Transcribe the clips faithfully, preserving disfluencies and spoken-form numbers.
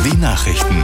W Nachrichten.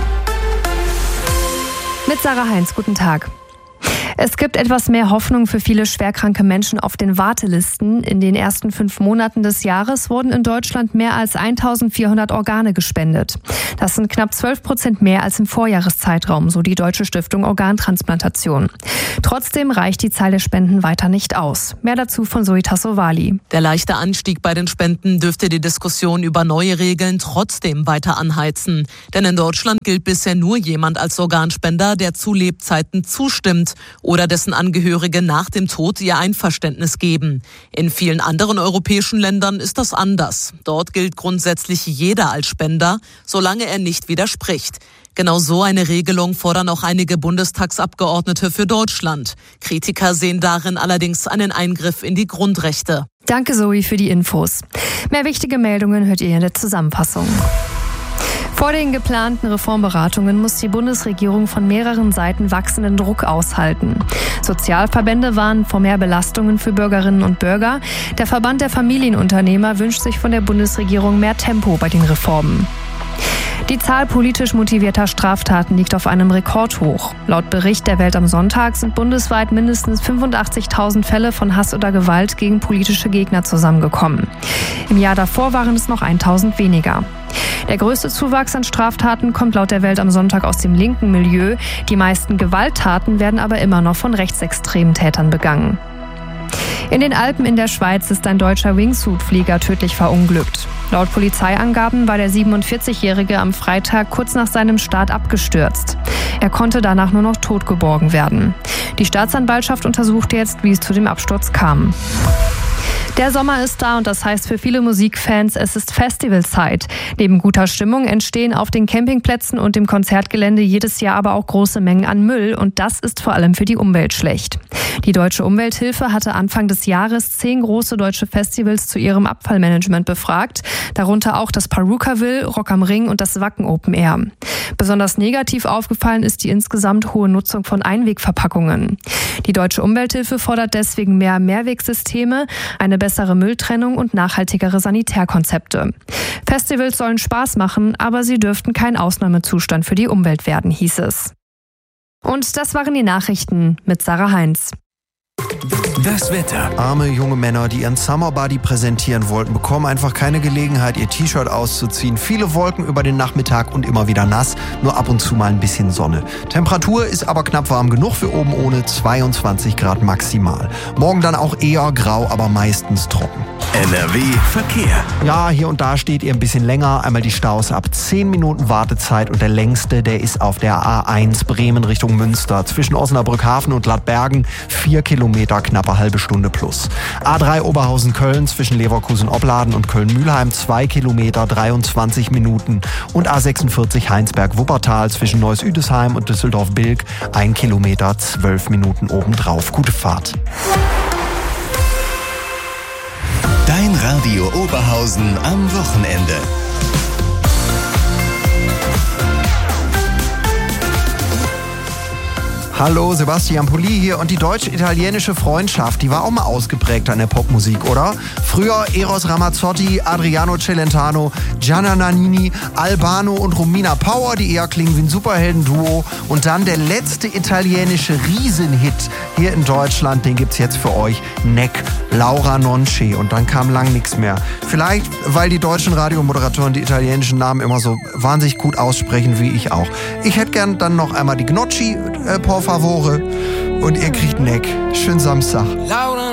Mit Sarah Heinz, guten Tag. Es gibt etwas mehr Hoffnung für viele schwerkranke Menschen auf den Wartelisten. In den ersten fünf Monaten des Jahres wurden in Deutschland mehr als eintausendvierhundert Organe gespendet. Das sind knapp zwölf Prozent mehr als im Vorjahreszeitraum, so die Deutsche Stiftung Organtransplantation. Trotzdem reicht die Zahl der Spenden weiter nicht aus. Mehr dazu von Zoe Tassovali. Der leichte Anstieg bei den Spenden dürfte die Diskussion über neue Regeln trotzdem weiter anheizen. Denn in Deutschland gilt bisher nur jemand als Organspender, der zu Lebzeiten zustimmt oder dessen Angehörige nach dem Tod ihr Einverständnis geben. In vielen anderen europäischen Ländern ist das anders. Dort gilt grundsätzlich jeder als Spender, solange er nicht widerspricht. Genau so eine Regelung fordern auch einige Bundestagsabgeordnete für Deutschland. Kritiker sehen darin allerdings einen Eingriff in die Grundrechte. Danke Zoe für die Infos. Mehr wichtige Meldungen hört ihr in der Zusammenfassung. Vor den geplanten Reformberatungen muss die Bundesregierung von mehreren Seiten wachsenden Druck aushalten. Sozialverbände warnen vor mehr Belastungen für Bürgerinnen und Bürger. Der Verband der Familienunternehmer wünscht sich von der Bundesregierung mehr Tempo bei den Reformen. Die Zahl politisch motivierter Straftaten liegt auf einem Rekordhoch. Laut Bericht der Welt am Sonntag sind bundesweit mindestens fünfundachtzigtausend Fälle von Hass oder Gewalt gegen politische Gegner zusammengekommen. Im Jahr davor waren es noch tausend weniger. Der größte Zuwachs an Straftaten kommt laut der Welt am Sonntag aus dem linken Milieu. Die meisten Gewalttaten werden aber immer noch von rechtsextremen Tätern begangen. In den Alpen in der Schweiz ist ein deutscher Wingsuit-Flieger tödlich verunglückt. Laut Polizeiangaben war der siebenundvierzigjährige am Freitag kurz nach seinem Start abgestürzt. Er konnte danach nur noch tot geborgen werden. Die Staatsanwaltschaft untersucht jetzt, wie es zu dem Absturz kam. Der Sommer ist da und das heißt für viele Musikfans, es ist Festivalzeit. Neben guter Stimmung entstehen auf den Campingplätzen und dem Konzertgelände jedes Jahr aber auch große Mengen an Müll und das ist vor allem für die Umwelt schlecht. Die Deutsche Umwelthilfe hatte Anfang des Jahres zehn große deutsche Festivals zu ihrem Abfallmanagement befragt, darunter auch das Purukaville, Rock am Ring und das Wacken Open Air. Besonders negativ aufgefallen ist die insgesamt hohe Nutzung von Einwegverpackungen. Die Deutsche Umwelthilfe fordert deswegen mehr Mehrwegsysteme, eine bessere Mülltrennung und nachhaltigere Sanitärkonzepte. Festivals sollen Spaß machen, aber sie dürften kein Ausnahmezustand für die Umwelt werden, hieß es. Und das waren die Nachrichten mit Sarah Heinz. Das Wetter. Arme junge Männer, die ihren Summer Body präsentieren wollten, bekommen einfach keine Gelegenheit, ihr T-Shirt auszuziehen. Viele Wolken über den Nachmittag und immer wieder nass, nur ab und zu mal ein bisschen Sonne. Temperatur ist aber knapp warm genug für oben ohne, zweiundzwanzig Grad maximal. Morgen dann auch eher grau, aber meistens trocken. N R W Verkehr. Ja, hier und da steht ihr ein bisschen länger. Einmal die Staus ab zehn Minuten Wartezeit und der längste, der ist auf der A eins Bremen Richtung Münster. Zwischen Osnabrück Hafen und Ladbergen vier Kilometer, knappe halbe Stunde plus. A drei Oberhausen-Köln zwischen Leverkusen-Opladen und Köln-Mühlheim zwei Kilometer, dreiundzwanzig Minuten. Und A sechsundvierzig Heinsberg-Wuppertal zwischen Neuss-Üdesheim und Düsseldorf-Bilk ein Kilometer, zwölf Minuten obendrauf. Gute Fahrt. Dein Radio Oberhausen am Wochenende. Hallo, Sebastian Pulli hier und die deutsch-italienische Freundschaft, die war auch mal ausgeprägt an der Popmusik, oder? Früher Eros Ramazzotti, Adriano Celentano, Gianna Nannini, Albano und Romina Power, die eher klingen wie ein Superheldenduo. Und dann der letzte italienische Riesenhit hier in Deutschland, den gibt's jetzt für euch, Neck, Laura Nonce. Und dann kam lang nichts mehr. Vielleicht, weil die deutschen Radiomoderatoren die italienischen Namen immer so wahnsinnig gut aussprechen wie ich auch. Ich hätte gern dann noch einmal die Gnocchi, äh, por favore. Und ihr kriegt Neck. Schönen Samstag.